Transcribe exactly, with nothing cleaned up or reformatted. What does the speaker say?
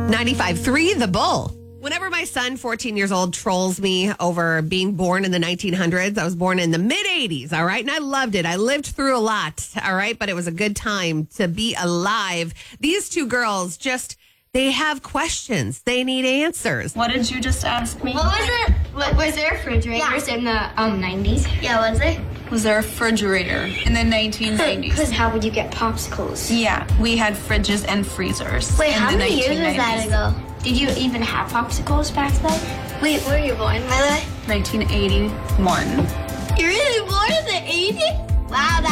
ninety-five point three The Bull. Whenever my son, fourteen years old, trolls me over being born in the nineteen hundreds, I was born in the mid eighties, all right? And I loved it. I lived through a lot, all right? But it was a good time to be alive. These two girls just, they have questions. They need answers. What did you just ask me? What was it? What, was there refrigerators yeah. in the um nineties? Yeah, was there? Was there a refrigerator in the nineteen nineties? Because how would you get popsicles? Yeah, we had fridges and freezers. Wait, in how the many years was nineteen nineties. that ago? Did you even have popsicles back then? Wait, where were you born, by the way? nineteen eighty-one. You're really born in the eighties? Wow, that